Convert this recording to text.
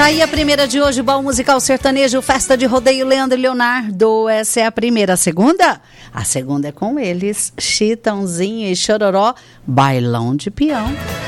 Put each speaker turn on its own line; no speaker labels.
Tá aí a primeira de hoje, Baú Musical Sertanejo, Festa de Rodeio, Leandro e Leonardo. Essa é a primeira. A segunda? A segunda é com eles, Chitãozinho e Chororó, Bailão de Peão.